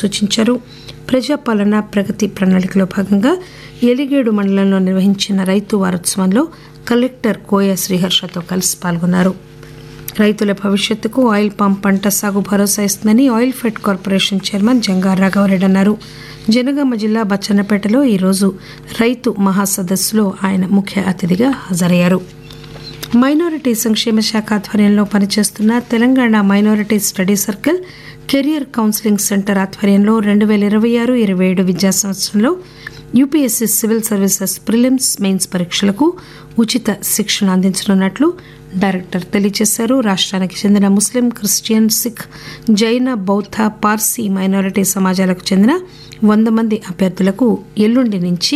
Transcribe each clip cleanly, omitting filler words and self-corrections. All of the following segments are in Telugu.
సూచించారు. ప్రజాపాలన ప్రగతి ప్రణాళికలో భాగంగా ఎలిగేడు మండలంలో నిర్వహించిన రైతు వారోత్సవంలో కలెక్టర్ కోయ శ్రీహర్షతో కలిసి పాల్గొన్నారు. రైతుల భవిష్యత్తుకు ఆయిల్ పామ్ పంట సాగు భరోసా ఇస్తుందని oil fed corporation chairman Janga Raghava Reddy అన్నారు. జనగామ జిల్లా బచ్చన్నపేటలో ఈరోజు రైతు మహాసదస్సులో ఆయన ముఖ్య అతిథిగా హాజరయ్యారు. మైనారిటీ సంక్షేమ శాఖ ఆధ్వర్యంలో పనిచేస్తున్న Telangana minority study circle career counselling centre ఆధ్వర్యంలో 2026-27 విద్యా సంవత్సరంలో UPSC civil services prelims mains పరీక్షలకు ఉచిత శిక్షణ అందించనున్నట్లు డైరెక్టర్ తెలియజేశారు. రాష్ట్రానికి చెందిన ముస్లిం, క్రిస్టియన్, సిక్, జైన, బౌద్ధ, పార్సీ మైనారిటీ సమాజాలకు చెందిన 100 మంది అభ్యర్థులకు ఎల్లుండి నుంచి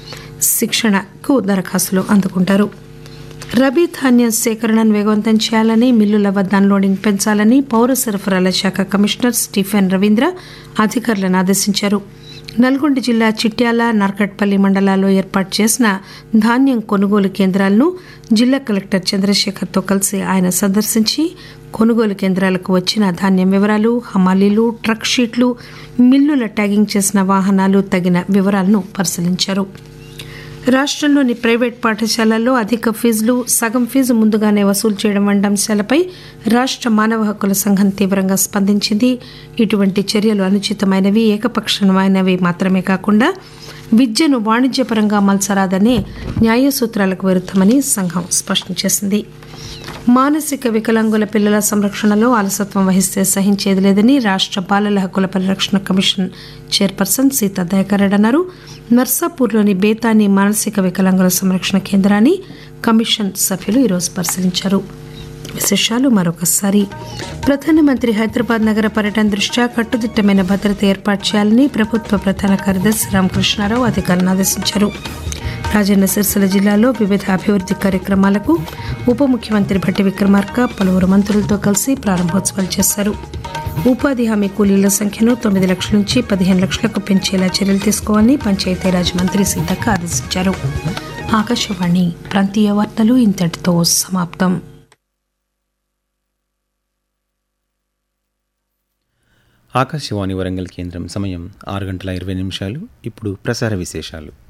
శిక్షణకు దరఖాస్తులు అందుకుంటారు. రబీ ధాన్యం సేకరణను వేగవంతం చేయాలని, మిల్లుల వద్ద అన్లోడింగ్ పెంచాలని పౌర సరఫరాల శాఖ కమిషనర్ స్టీఫెన్ రవీంద్ర అధికారులను ఆదేశించారు. నల్గొండ జిల్లా చిట్యాల, నార్కట్పల్లి మండలాల్లో ఏర్పాటు చేసిన ధాన్యం కొనుగోలు కేంద్రాలను జిల్లా కలెక్టర్ చంద్రశేఖర్తో కలిసి ఆయన సందర్శించి కొనుగోలు కేంద్రాలకు వచ్చిన ధాన్యం వివరాలు, హమాలీలు, ట్రక్ షీట్లు, మిల్లుల ట్యాగింగ్ చేసిన వాహనాలు తగిన వివరాలను పరిశీలించారు. రాష్ట్రంలోని ప్రైవేట్ పాఠశాలల్లో అధిక ఫీజులు, సగం ఫీజు ముందుగానే వసూలు చేయడం వంటి అంశాలపై రాష్ట్ర మానవ హక్కుల సంఘం తీవ్రంగా స్పందించింది. ఇటువంటి చర్యలు అనుచితమైనవి, ఏకపక్షమైనవి మాత్రమే కాకుండా విద్యను వాణిజ్యపరంగా మలచరాదనే న్యాయ సూత్రాలకు విరుద్దమని సంఘం స్పష్టం చేసింది. మానసిక వికలాంగుల పిల్లల సంరక్షణలో అలసత్వం వహిస్తే సహించేది లేదని రాష్ట్ర బాలల హక్కుల పరిరక్షణ కమిషన్ చైర్పర్సన్ సీతా దయాకర్ రెడ్డి అన్నారు. నర్సాపూర్లోని బేతాని మానసిక వికలాంగుల సంరక్షణ కేంద్రాన్ని కమిషన్ సభ్యులు ఈరోజు పరిశీలించారు. విశేషాలు మరొకసారి. ప్రధానమంత్రి హైదరాబాద్ నగర పర్యటన దృష్ట్యా కట్టుదిట్టమైన భద్రత ఏర్పాటు చేయాలని ప్రభుత్వ ప్రధాన కార్యదర్శి రామకృష్ణారావు అధికారులను ఆదేశించారు. రాజన్న సిరిసిల్ల జిల్లాలో వివిధ అభివృద్ది కార్యక్రమాలకు ఉప ముఖ్యమంత్రి భట్టి విక్రమార్క పలువురు మంత్రులతో కలిసి ప్రారంభోత్సవాలు చేశారు. ఉపాధి హామీ కూలీల సంఖ్యను 9 లక్షల నుంచి 15 లక్షలకు పెంచేలా చర్యలు తీసుకోవాలని పంచాయతీరాజ్ మంత్రి సీతక్క ఆదేశించారు. ఆకాశవాణి ప్రాంతీయ వార్తలు ఇంతటితో సమాప్తం. ఆకాశవాణి వరంగల్ కేంద్రం సమయం 6 గంటల 20 నిమిషాలు. ఇప్పుడు ప్రసార విశేషాలు.